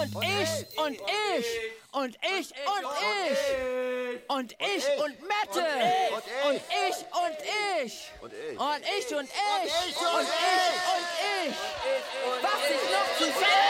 und ich und ich und ich und ich und ich und Mette und ich und ich und ich und ich und ich und ich. Was ich noch zu sagen